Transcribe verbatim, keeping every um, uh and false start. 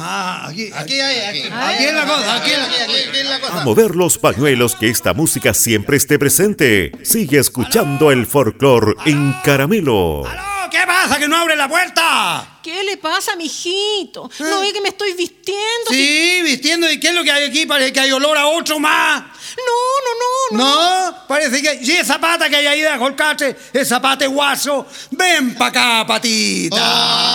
Ah, aquí, Aquí hay, aquí. aquí es la cosa, aquí es la, Aquí, aquí, aquí es la cosa. A mover los pañuelos, que esta música siempre esté presente. Sigue escuchando el folclor en Caramelo. ¡Aló! ¿Qué pasa? ¿Que no abre la puerta? ¿Qué le pasa, mijito? ¿No ve que me estoy vistiendo? Sí, vistiendo. ¿Y qué es lo que hay aquí? Parece que hay olor a otro más. No, no, no, no. No, parece que... Sí, esa pata que hay ahí de colcate, esa pata de guaso. Ven pa' acá, patita.